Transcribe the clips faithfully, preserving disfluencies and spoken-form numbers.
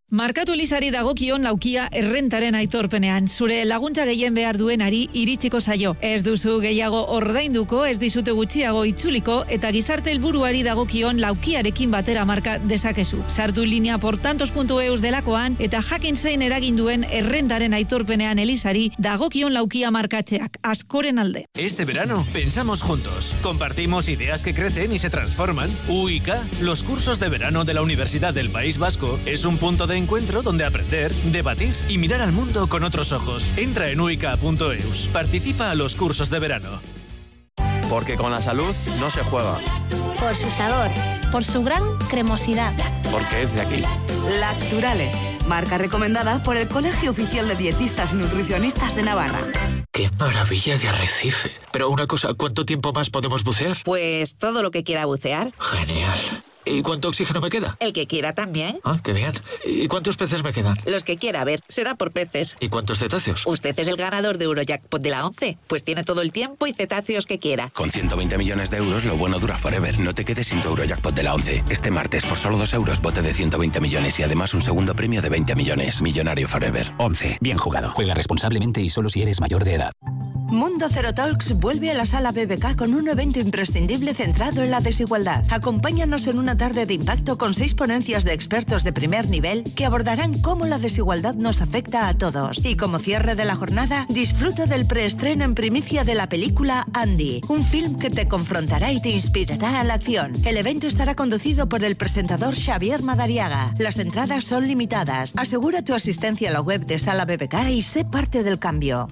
Markatu Elizari dagokion laukia errentaren aitorpenean. Zure laguntza gehien behar duenari iritsiko zaio. Ez duzu gehiago ordainduko, ez dizute gutxiago itzuliko, eta gizarte helburuari dagokion laukiarekin batera marka dezakezu. Sartu linea portantos puntu eus delakoan, eta jakin zein eragin duen errentaren aitorpenean Elizari dagokion laukia markatzeak. Askoren alde. Este verano pensamos juntos. Compartimos ideas que crecen y se transforman. U I K, los cursos de verano de la Universidad del País Vasco, es un punto de encuentro donde aprender, debatir y mirar al mundo con otros ojos. Entra en u i k punto e u s. Participa a los cursos de verano. Porque con la salud no se juega. Por su sabor. Por su gran cremosidad. Porque es de aquí. Lacturale, marca recomendada por el Colegio Oficial de Dietistas y Nutricionistas de Navarra. ¡Qué maravilla de arrecife! Pero una cosa, ¿cuánto tiempo más podemos bucear? Pues todo lo que quiera bucear. Genial. ¿Y cuánto oxígeno me queda? El que quiera también. Ah, qué bien. ¿Y cuántos peces me quedan? Los que quiera, a ver, será por peces. ¿Y cuántos cetáceos? Usted es el ganador de Eurojackpot de la once. Pues tiene todo el tiempo y cetáceos que quiera. Con ciento veinte millones de euros, lo bueno dura forever. No te quedes sin tu Eurojackpot de la once. Este martes, por solo dos euros, bote de ciento veinte millones y además un segundo premio de veinte millones. Millonario forever. once. Bien jugado. Juega responsablemente y solo si eres mayor de edad. Mundo Cero Talks vuelve a la Sala B B K con un evento imprescindible centrado en la desigualdad. Acompáñanos en una tarde de impacto con seis ponencias de expertos de primer nivel que abordarán cómo la desigualdad nos afecta a todos. Y como cierre de la jornada, disfruta del preestreno en primicia de la película Andy, un film que te confrontará y te inspirará a la acción. El evento estará conducido por el presentador Xavier Madariaga. Las entradas son limitadas. Asegura tu asistencia a la web de Sala B B K y sé parte del cambio.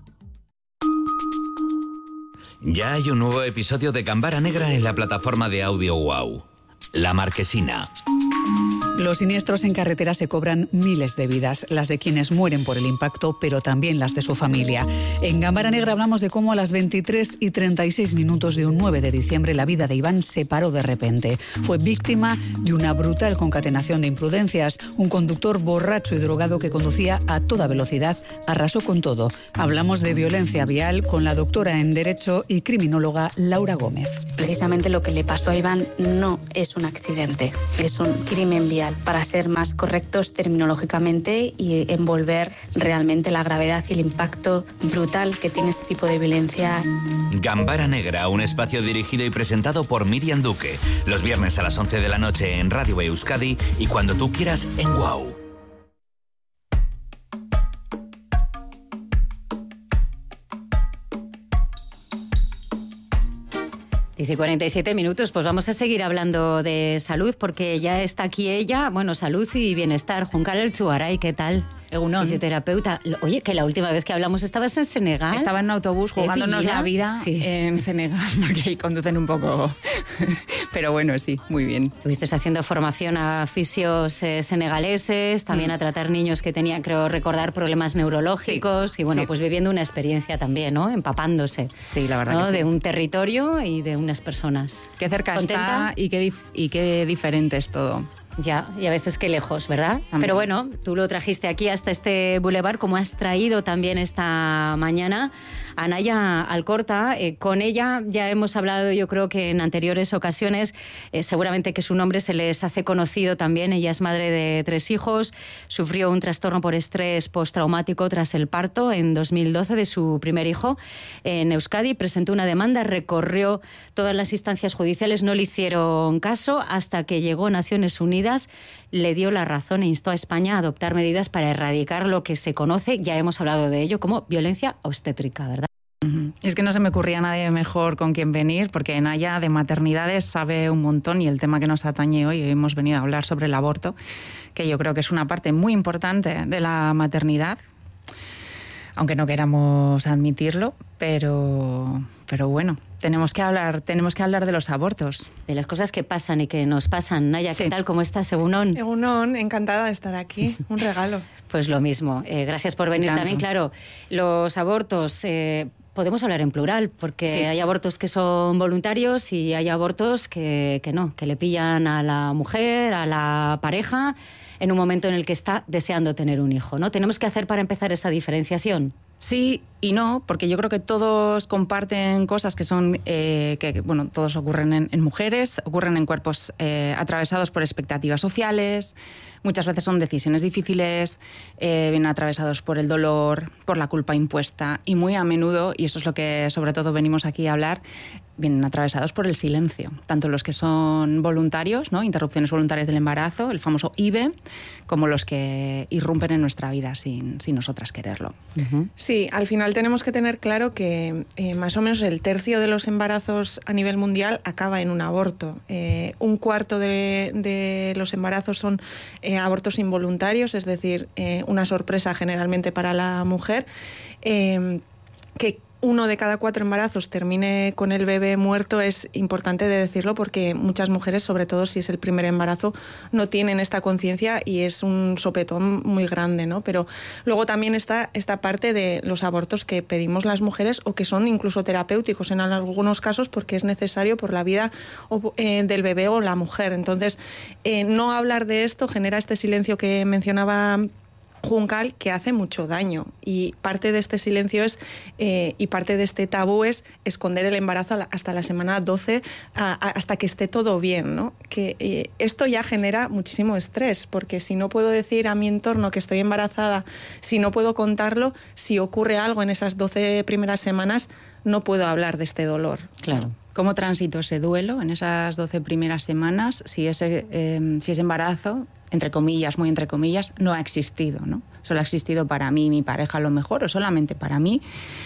Ya hay un nuevo episodio de Gambara Negra en la plataforma de audio Wow. La Marquesina. Los siniestros en carretera se cobran miles de vidas, las de quienes mueren por el impacto, pero también las de su familia. En Gambara Negra hablamos de cómo a las veintitrés y treinta y seis minutos de un nueve de diciembre la vida de Iván se paró de repente. Fue víctima de una brutal concatenación de imprudencias. Un conductor borracho y drogado que conducía a toda velocidad arrasó con todo. Hablamos de violencia vial con la doctora en Derecho y criminóloga Laura Gómez. Precisamente lo que le pasó a Iván no es un accidente, es un crimen vial, para ser más correctos terminológicamente y envolver realmente la gravedad y el impacto brutal que tiene este tipo de violencia. Gambara Negra, un espacio dirigido y presentado por Miriam Duque. Los viernes a las once de la noche en Radio Euskadi y cuando tú quieras en Wow. Dice cuarenta y siete minutos, pues vamos a seguir hablando de salud porque ya está aquí ella, bueno, salud y bienestar. Juncal Elchugaray, ¿qué tal? Egunon. Fisioterapeuta. Oye, que la última vez que hablamos estabas en Senegal. Estaba en un autobús jugándonos la vida sí. en Senegal, porque ahí conducen un poco. Pero bueno, sí, muy bien. Estuviste haciendo formación a fisios eh, senegaleses, también mm. a tratar niños que tenían, creo recordar, problemas neurológicos sí. y bueno, sí. pues viviendo una experiencia también, ¿no? Empapándose. Sí, la verdad ¿no? que sí. De un territorio y de unas personas. Qué cerca ¿Contenta? Está y qué, dif- y qué diferente es todo. Ya, y a veces qué lejos, ¿verdad? También. Pero bueno, tú lo trajiste aquí hasta este bulevar, como has traído también esta mañana a Naya Alcorta. Eh, con ella ya hemos hablado, yo creo que en anteriores ocasiones, eh, seguramente que su nombre se les hace conocido también. Ella es madre de tres hijos, sufrió un trastorno por estrés postraumático tras el parto en dos mil doce de su primer hijo en Euskadi. Presentó una demanda, recorrió todas las instancias judiciales, no le hicieron caso hasta que llegó a Naciones Unidas, le dio la razón e instó a España a adoptar medidas para erradicar lo que se conoce, ya hemos hablado de ello, como violencia obstétrica, ¿verdad? Uh-huh. Es que no se me ocurría nadie mejor con quien venir, porque Naya de maternidades sabe un montón y el tema que nos atañe hoy, hoy hemos venido a hablar sobre el aborto, que yo creo que es una parte muy importante de la maternidad, aunque no queramos admitirlo, pero, pero bueno, tenemos que hablar, tenemos que hablar de los abortos. De las cosas que pasan y que nos pasan. Naya, sí. ¿qué tal? ¿Cómo estás? Egunon. Egunon, encantada de estar aquí. Un regalo. Pues lo mismo. Eh, gracias por venir también. Claro, los abortos... Eh, podemos hablar en plural, porque sí. hay abortos que son voluntarios y hay abortos que, que no, que le pillan a la mujer, a la pareja, en un momento en el que está deseando tener un hijo, ¿no? ¿Tenemos que hacer para empezar esa diferenciación? Sí y no, porque yo creo que todos comparten cosas que son, eh, que bueno, todos ocurren en, en mujeres, ocurren en cuerpos eh, atravesados por expectativas sociales, muchas veces son decisiones difíciles, eh, vienen atravesados por el dolor, por la culpa impuesta y muy a menudo, y eso es lo que sobre todo venimos aquí a hablar, vienen atravesados por el silencio, tanto los que son voluntarios, ¿no? Interrupciones voluntarias del embarazo, el famoso I V E, como los que irrumpen en nuestra vida sin, sin nosotras quererlo. Uh-huh. Sí, al final tenemos que tener claro que eh, más o menos el tercio de los embarazos a nivel mundial acaba en un aborto. Eh, un cuarto de, de los embarazos son eh, abortos involuntarios, es decir, eh, una sorpresa generalmente para la mujer, eh, que uno de cada cuatro embarazos termine con el bebé muerto. Es importante de decirlo porque muchas mujeres, sobre todo si es el primer embarazo, no tienen esta conciencia y es un sopetón muy grande, ¿no? Pero luego también está esta parte de los abortos que pedimos las mujeres o que son incluso terapéuticos en algunos casos porque es necesario por la vida eh, del bebé o la mujer. Entonces, eh, no hablar de esto genera este silencio que mencionaba Juncal, que hace mucho daño, y parte de este silencio es eh, y parte de este tabú es esconder el embarazo hasta la semana doce, a, a, hasta que esté todo bien, ¿no? Que eh, esto ya genera muchísimo estrés, porque si no puedo decir a mi entorno que estoy embarazada, si no puedo contarlo, si ocurre algo en esas doce primeras semanas, no puedo hablar de este dolor. Claro. ¿Cómo transito ese duelo en esas doce primeras semanas si ese, eh, si ese embarazo, entre comillas, muy entre comillas, no ha existido, ¿no? Solo ha existido para mí y mi pareja a lo mejor, o solamente para mí.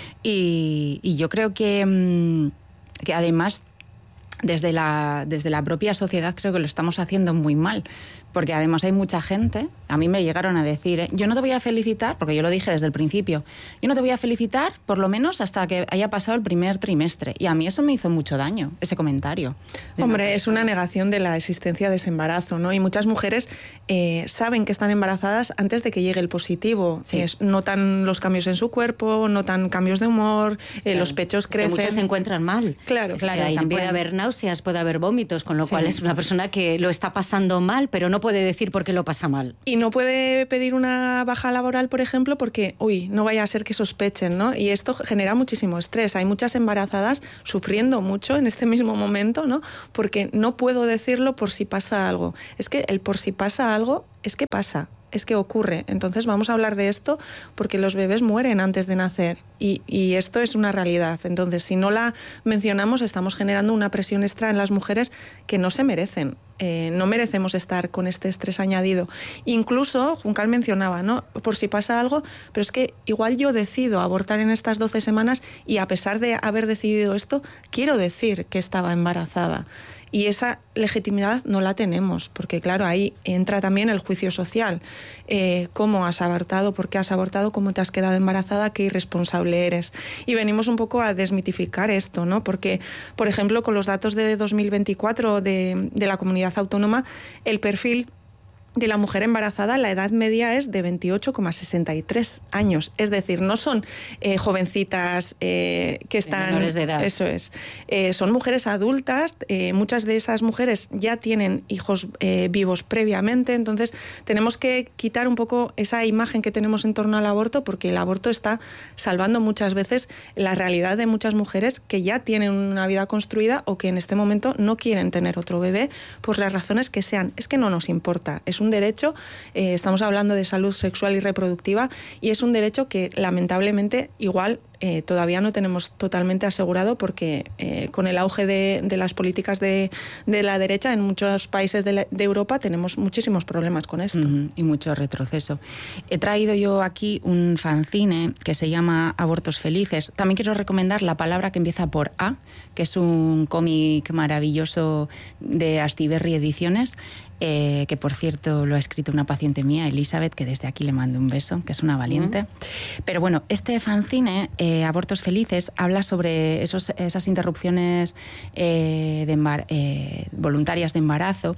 Y, y yo creo que, que además, desde la, desde la propia sociedad, creo que lo estamos haciendo muy mal. Porque además hay mucha gente, a mí me llegaron a decir, ¿eh? yo no te voy a felicitar, porque yo lo dije desde el principio, yo no te voy a felicitar por lo menos hasta que haya pasado el primer trimestre. Y a mí eso me hizo mucho daño, ese comentario. Hombre, es una negación de la existencia de ese embarazo, ¿no? Y muchas mujeres eh, saben que están embarazadas antes de que llegue el positivo. Sí. Es, notan los cambios en su cuerpo, notan cambios de humor, eh, claro. los pechos crecen. Es que muchas se encuentran mal. Claro, claro. Ahí puede haber náuseas, puede haber vómitos, con lo sí. cual es una persona que lo está pasando mal, pero no puede decir por qué lo pasa mal. Y no puede pedir una baja laboral, por ejemplo, porque, uy, no vaya a ser que sospechen, ¿no? Y esto genera muchísimo estrés. Hay muchas embarazadas sufriendo mucho en este mismo momento, ¿no? Porque no puedo decirlo por si pasa algo. Es que el por si pasa algo, es que pasa. Es que ocurre. Entonces vamos a hablar de esto porque los bebés mueren antes de nacer y, y esto es una realidad. Entonces, si no la mencionamos, estamos generando una presión extra en las mujeres que no se merecen. Eh, no merecemos estar con este estrés añadido. Incluso, Juncal mencionaba, ¿no? Por si pasa algo, pero es que igual yo decido abortar en estas doce semanas y a pesar de haber decidido esto, quiero decir que estaba embarazada. Y esa legitimidad no la tenemos, porque claro, ahí entra también el juicio social. Eh, ¿Cómo has abortado? ¿Por qué has abortado? ¿Cómo te has quedado embarazada? ¿Qué irresponsable eres? Y venimos un poco a desmitificar esto, ¿no? Porque, por ejemplo, con los datos de dos mil veinticuatro de, de la comunidad autónoma, el perfil de la mujer embarazada, la edad media es de veintiocho coma sesenta y tres años. Es decir, no son eh, jovencitas eh, que están... De menores de edad. Eso es. Eh, son mujeres adultas. Eh, muchas de esas mujeres ya tienen hijos eh, vivos previamente. Entonces, tenemos que quitar un poco esa imagen que tenemos en torno al aborto, porque el aborto está salvando muchas veces la realidad de muchas mujeres que ya tienen una vida construida o que en este momento no quieren tener otro bebé por las razones que sean. Es que no nos importa. Es un un derecho, eh, estamos hablando de salud sexual y reproductiva, y es un derecho que lamentablemente igual eh, todavía no tenemos totalmente asegurado porque eh, con el auge de, de las políticas de, de la derecha en muchos países de, la, de Europa tenemos muchísimos problemas con esto. Uh-huh, y mucho retroceso. He traído yo aquí un fanzine que se llama Abortos Felices. También quiero recomendar La palabra que empieza por A, que es un cómic maravilloso de Astiberri Ediciones, Eh, que por cierto lo ha escrito una paciente mía, Elizabeth, que desde aquí le mando un beso, que es una valiente. Uh-huh. Pero bueno, este fanzine, eh, Abortos Felices, habla sobre esos, esas interrupciones eh, de embar- eh, voluntarias de embarazo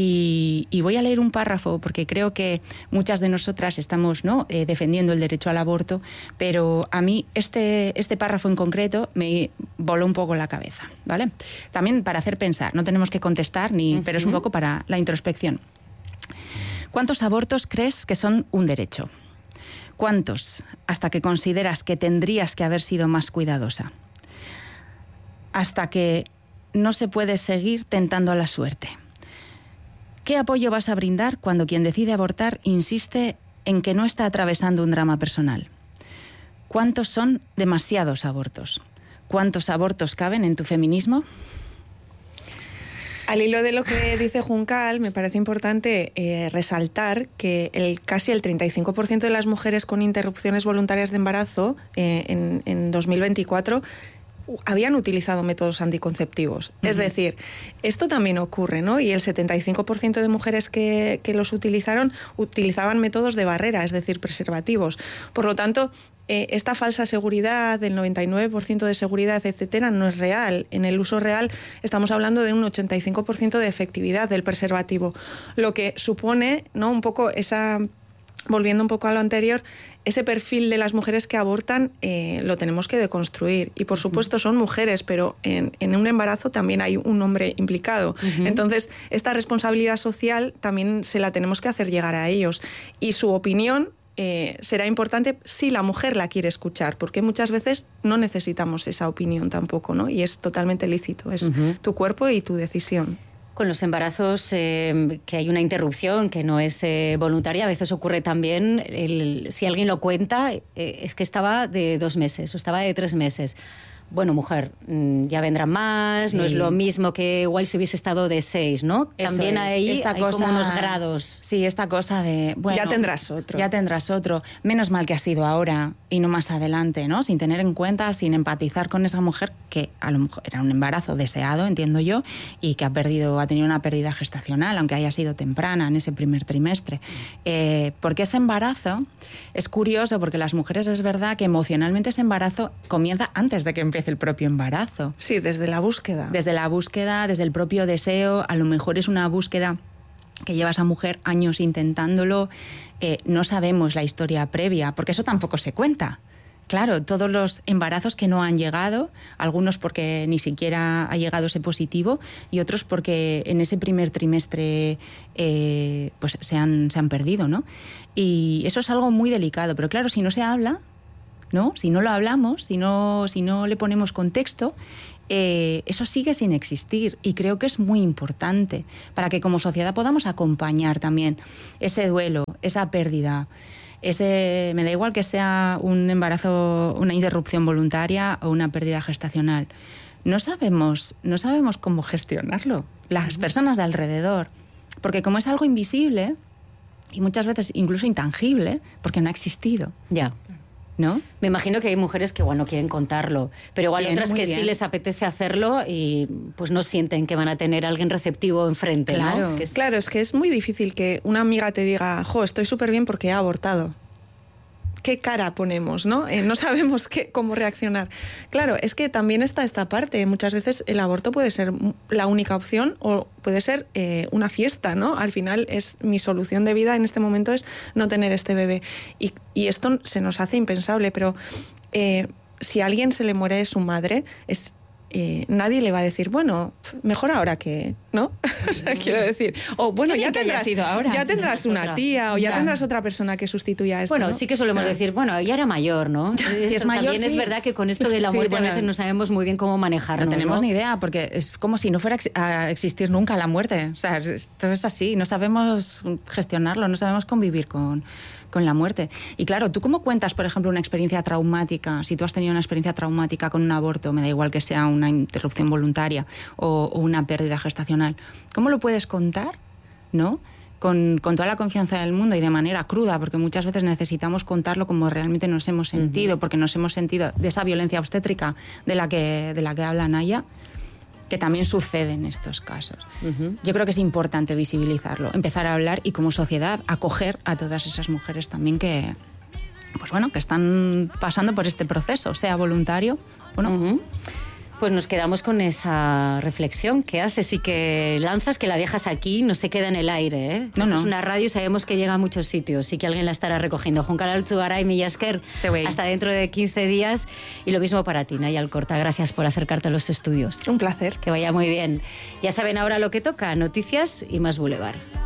y, y voy a leer un párrafo porque creo que muchas de nosotras estamos, ¿no?, eh, defendiendo el derecho al aborto, pero a mí este, este párrafo en concreto me voló un poco la cabeza, ¿vale? También para hacer pensar, no tenemos que contestar, ni, uh-huh. pero es un poco para la introspección. ¿Cuántos abortos crees que son un derecho? ¿Cuántos hasta que consideras que tendrías que haber sido más cuidadosa? Hasta que no se puede seguir tentando la suerte. ¿Qué apoyo vas a brindar cuando quien decide abortar insiste en que no está atravesando un drama personal? ¿Cuántos son demasiados abortos? ¿Cuántos abortos caben en tu feminismo? Al hilo de lo que dice Juncal, me parece importante eh, resaltar que el, casi el treinta y cinco por ciento de las mujeres con interrupciones voluntarias de embarazo eh, en, en dos mil veinticuatro habían utilizado métodos anticonceptivos. Uh-huh. Es decir, esto también ocurre, ¿no? Y el setenta y cinco por ciento de mujeres que, que los utilizaron utilizaban métodos de barrera, es decir, preservativos. Por lo tanto, eh, esta falsa seguridad del noventa y nueve por ciento de seguridad, etcétera, no es real. En el uso real estamos hablando de un ochenta y cinco por ciento de efectividad del preservativo, lo que supone, ¿no?, un poco esa... Volviendo un poco a lo anterior, ese perfil de las mujeres que abortan eh, lo tenemos que deconstruir. Y por supuesto son mujeres, pero en, en un embarazo también hay un hombre implicado. Uh-huh. Entonces, esta responsabilidad social también se la tenemos que hacer llegar a ellos. Y su opinión eh, será importante si la mujer la quiere escuchar, porque muchas veces no necesitamos esa opinión tampoco, ¿no? Y es totalmente lícito, es uh-huh. tu cuerpo y tu decisión. Con los embarazos eh, que hay una interrupción que no es eh, voluntaria, a veces ocurre también, el, si alguien lo cuenta, eh, es que estaba de dos meses o estaba de tres meses. Bueno, mujer, ya vendrán más, sí. No es lo mismo que igual si hubiese estado de seis, ¿no? Eso También es. ahí esta hay cosa, como unos grados. Sí, esta cosa de... Bueno, ya tendrás otro. Ya tendrás otro. Menos mal que ha sido ahora y no más adelante, ¿no? Sin tener en cuenta, sin empatizar con esa mujer que a lo mejor era un embarazo deseado, entiendo yo, y que ha perdido, ha tenido una pérdida gestacional, aunque haya sido temprana en ese primer trimestre. Eh, porque ese embarazo es curioso, porque las mujeres es verdad que emocionalmente ese embarazo comienza antes de que empiece el propio embarazo. Sí, desde la búsqueda. Desde la búsqueda, desde el propio deseo. A lo mejor es una búsqueda que lleva esa mujer años intentándolo. Eh, no sabemos la historia previa, porque eso tampoco se cuenta. Claro, todos los embarazos que no han llegado, algunos porque ni siquiera ha llegado ese positivo y otros porque en ese primer trimestre eh, pues se han, se han perdido, ¿no? Y eso es algo muy delicado, pero claro, si no se habla, ¿no? Si no lo hablamos, si no, si no le ponemos contexto, eh, eso sigue sin existir y creo que es muy importante para que como sociedad podamos acompañar también ese duelo, esa pérdida. Ese, me da igual que sea un embarazo, una interrupción voluntaria o una pérdida gestacional. No sabemos, no sabemos cómo gestionarlo, las personas de alrededor, porque como es algo invisible y muchas veces incluso intangible, porque no ha existido. Ya. ¿No? Me imagino que hay mujeres que igual no quieren contarlo, pero igual hay otras que bien. sí les apetece hacerlo y pues no sienten que van a tener a alguien receptivo enfrente. Claro, ¿no? Que es... claro, es que es muy difícil que una amiga te diga, jo, estoy súper bien porque he abortado. ¿Qué cara ponemos, no? Eh, no sabemos qué, cómo reaccionar. Claro, es que también está esta parte. Muchas veces el aborto puede ser la única opción o puede ser eh, una fiesta, ¿no? Al final es mi solución de vida en este momento es no tener este bebé. Y, y esto se nos hace impensable, pero eh, si a alguien se le muere su madre, es... Eh, nadie le va a decir, bueno, mejor ahora que, ¿no? O sea, quiero decir, o bueno, ya tendrás, ahora. ya tendrás una otra. tía o ya, ya tendrás otra persona que sustituya a esto. Bueno, ¿no? sí que solemos claro. decir, bueno, ya era mayor, ¿no? Si Eso es mayor, también sí. es verdad que con esto de la Sí, muerte bueno, a veces no sabemos muy bien cómo manejarnos. No tenemos ¿no? ni idea, porque es como si no fuera a existir nunca la muerte. O sea, esto es así, no sabemos gestionarlo, no sabemos convivir con... con la muerte. Y claro, ¿tú cómo cuentas, por ejemplo, una experiencia traumática? Si tú has tenido una experiencia traumática con un aborto, me da igual que sea una interrupción voluntaria o, o una pérdida gestacional, ¿cómo lo puedes contar, no? Con, con toda la confianza del mundo y de manera cruda, porque muchas veces necesitamos contarlo como realmente nos hemos sentido, uh-huh. porque nos hemos sentido de esa violencia obstétrica de la que, de la que habla Naya, que también sucede en estos casos. Uh-huh. Yo creo que es importante visibilizarlo, empezar a hablar y como sociedad acoger a todas esas mujeres también que, pues bueno, que están pasando por este proceso, sea voluntario o no. Uh-huh. Pues nos quedamos con esa reflexión que haces y que lanzas, que la dejas aquí, no se queda en el aire, ¿eh? No, Esto no. es una radio y sabemos que llega a muchos sitios y que alguien la estará recogiendo. Juncal Altzugaray, Mila esker, hasta dentro de quince días. Y lo mismo para ti, Naya Alcorta. Gracias por acercarte a los estudios. Un placer. Que vaya muy bien. Ya saben ahora lo que toca, noticias y más Boulevard.